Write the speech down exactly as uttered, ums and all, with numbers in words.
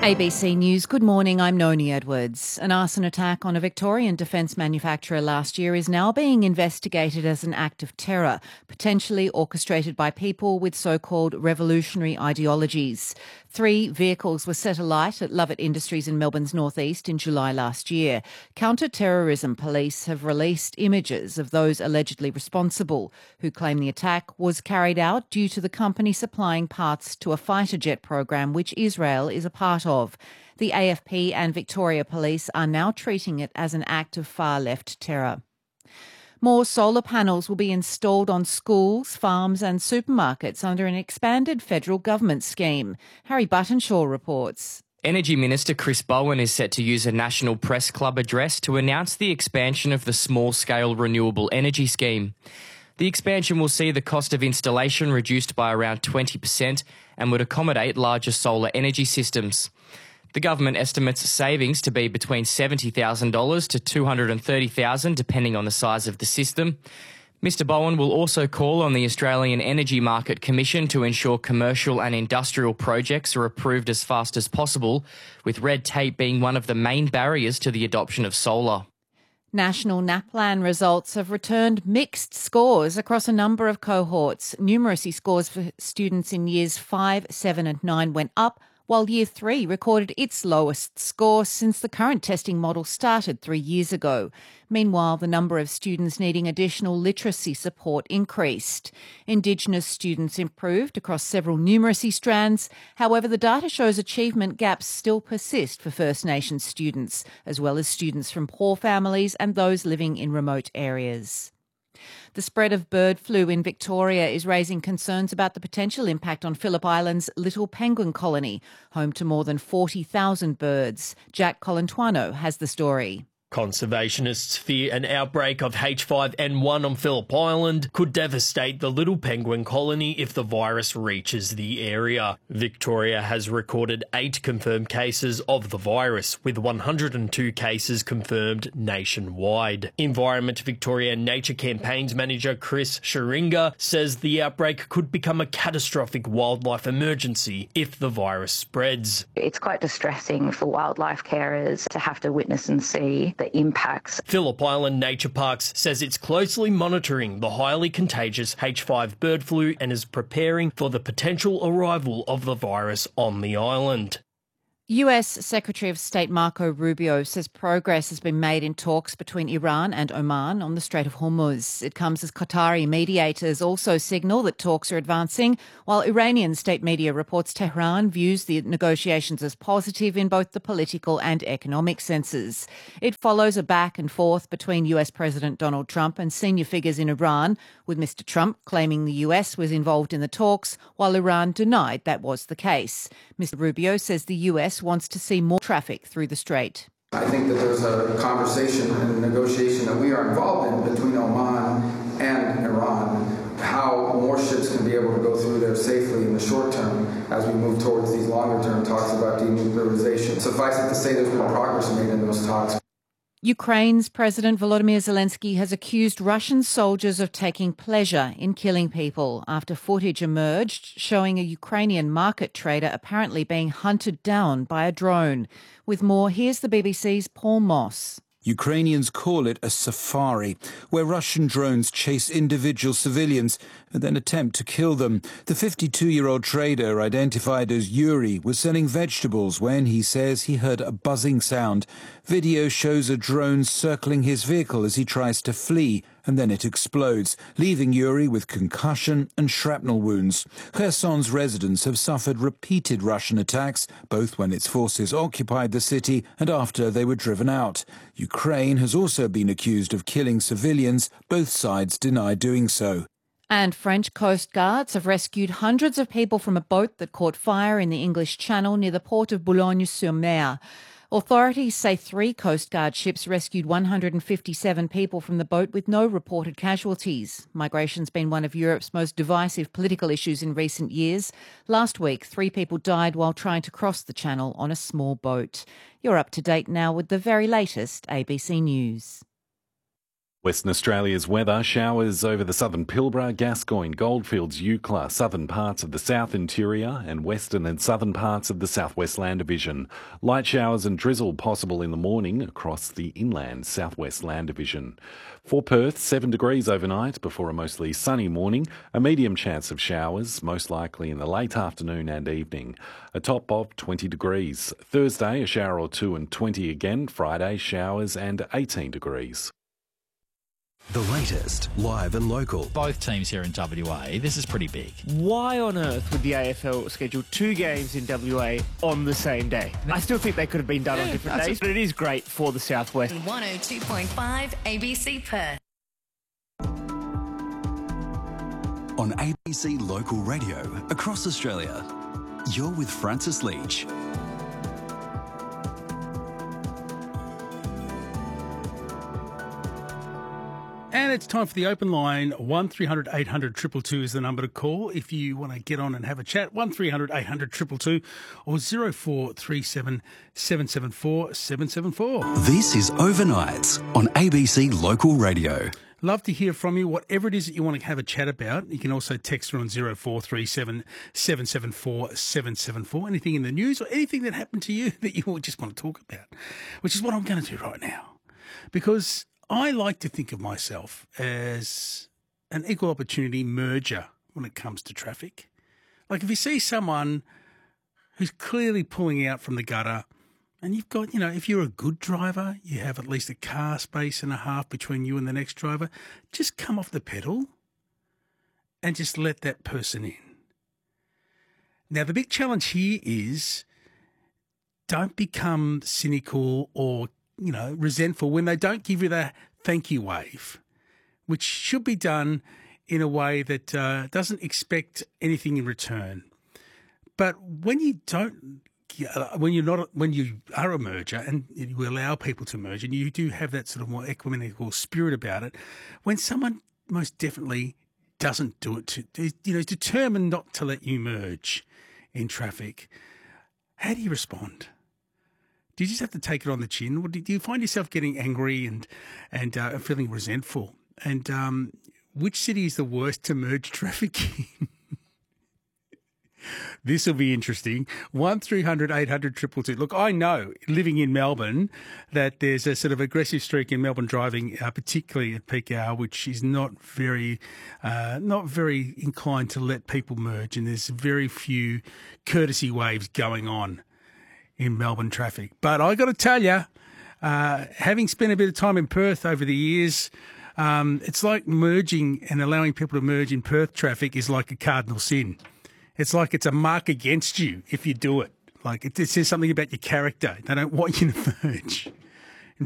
A B C News, good morning, I'm Noni Edwards. An arson attack on a Victorian defence manufacturer last year is now being investigated as an act of terror, potentially orchestrated by people with so-called revolutionary ideologies. Three vehicles were set alight at Lovett Industries in Melbourne's northeast in July last year. Counter-terrorism police have released images of those allegedly responsible, who claim the attack was carried out due to the company supplying parts to a fighter jet program which Israel is a part of. The A F P and Victoria Police are now treating it as an act of far-left terror. More solar panels will be installed on schools, farms and supermarkets under an expanded federal government scheme. Harry Buttonshaw reports. Energy Minister Chris Bowen is set to use a National Press Club address to announce the expansion of the small-scale renewable energy scheme. The expansion will see the cost of installation reduced by around twenty percent and would accommodate larger solar energy systems. The government estimates savings to be between seventy thousand dollars to two hundred thirty thousand dollars depending on the size of the system. Mister Bowen will also call on the Australian Energy Market Commission to ensure commercial and industrial projects are approved as fast as possible, with red tape being one of the main barriers to the adoption of solar. National NAPLAN results have returned mixed scores across a number of cohorts. Numeracy scores for students in years five, seven and nine went up, while Year three recorded its lowest score since the current testing model started three years ago. Meanwhile, the number of students needing additional literacy support increased. Indigenous students improved across several numeracy strands. However, the data shows achievement gaps still persist for First Nations students, as well as students from poor families and those living in remote areas. The spread of bird flu in Victoria is raising concerns about the potential impact on Phillip Island's Little Penguin Colony, home to more than forty thousand birds. Jack Colantuano has the story. Conservationists fear an outbreak of H five N one on Phillip Island could devastate the Little Penguin Colony if the virus reaches the area. Victoria has recorded eight confirmed cases of the virus, with one hundred two cases confirmed nationwide. Environment Victoria Nature Campaigns Manager Chris Sharinga says the outbreak could become a catastrophic wildlife emergency if the virus spreads. It's quite distressing for wildlife carers to have to witness and see the impacts. Phillip Island Nature Parks says it's closely monitoring the highly contagious H five bird flu and is preparing for the potential arrival of the virus on the island. U S Secretary of State Marco Rubio says progress has been made in talks between Iran and Oman on the Strait of Hormuz. It comes as Qatari mediators also signal that talks are advancing, while Iranian state media reports Tehran views the negotiations as positive in both the political and economic senses. It follows a back and forth between U S President Donald Trump and senior figures in Iran, with Mister Trump claiming the U S was involved in the talks, while Iran denied that was the case. Mister Rubio says the U S wants to see more traffic through the strait. I think that there's a conversation and negotiation that we are involved in between Oman and Iran, how more ships can be able to go through there safely in the short term as we move towards these longer term talks about denuclearization. Suffice it to say there's been progress made in those talks. Ukraine's President Volodymyr Zelensky has accused Russian soldiers of taking pleasure in killing people after footage emerged showing a Ukrainian market trader apparently being hunted down by a drone. With more, here's the B B C's Paul Moss. Ukrainians call it a safari, where Russian drones chase individual civilians and then attempt to kill them. The fifty-two-year-old trader, identified as Yuri, was selling vegetables when he says he heard a buzzing sound. Video shows a drone circling his vehicle as he tries to flee, and then it explodes, leaving Yuri with concussion and shrapnel wounds. Kherson's residents have suffered repeated Russian attacks, both when its forces occupied the city and after they were driven out. Ukraine has also been accused of killing civilians. Both sides deny doing so. And French Coast Guards have rescued hundreds of people from a boat that caught fire in the English Channel near the port of Boulogne-sur-Mer. Authorities say three Coast Guard ships rescued one hundred fifty-seven people from the boat with no reported casualties. Migration's been one of Europe's most divisive political issues in recent years. Last week, three people died while trying to cross the Channel on a small boat. You're up to date now with the very latest A B C News. Western Australia's weather: showers over the southern Pilbara, Gascoyne, Goldfields, Eucla, southern parts of the south interior and western and southern parts of the southwest land division. Light showers and drizzle possible in the morning across the inland southwest land division. For Perth, seven degrees overnight before a mostly sunny morning. A medium chance of showers, most likely in the late afternoon and evening. A top of twenty degrees. Thursday, a shower or two and twenty again. Friday, showers and eighteen degrees. The latest, live and local. Both teams here in W A, this is pretty big. Why on earth would the A F L schedule two games in W A on the same day? I still think they could have been done yeah, on different days, but it is great for the Southwest. one oh two point five A B C Perth. On A B C Local Radio across Australia, you're with Francis Leach. And it's time for the open line. one three hundred eight hundred two two two is the number to call if you want to get on and have a chat. one three hundred eight hundred two two two or zero four three seven seven seven four seven seven four. This is Overnights on A B C Local Radio. Love to hear from you, whatever it is that you want to have a chat about. You can also text her on zero four three seven seven seven four seven seven four. Anything in the news or anything that happened to you that you just want to talk about, which is what I'm going to do right now. Because I like to think of myself as an equal opportunity merger when it comes to traffic. Like if you see someone who's clearly pulling out from the gutter and you've got, you know, if you're a good driver, you have at least a car space and a half between you and the next driver, just come off the pedal and just let that person in. Now, the big challenge here is don't become cynical or you know, resentful when they don't give you the thank you wave, which should be done in a way that uh, doesn't expect anything in return. But when you don't, when you're not, when you are a merger and you allow people to merge and you do have that sort of more ecumenical spirit about it, when someone most definitely doesn't do it, to, you know, is determined not to let you merge in traffic, how do you respond? Do you just have to take it on the chin? Or do you find yourself getting angry and and uh, feeling resentful? And um, which city is the worst to merge traffic in? This will be interesting. one three hundred eight hundred two two two. Look, I know, living in Melbourne, that there's a sort of aggressive streak in Melbourne driving, uh, particularly at peak hour, which is not very, uh, not very inclined to let people merge. And there's very few courtesy waves going on in Melbourne traffic. But I got to tell you, uh, having spent a bit of time in Perth over the years, um, it's like merging and allowing people to merge in Perth traffic is like a cardinal sin. It's like it's a mark against you if you do it. Like it, it says something about your character. They don't want you to merge.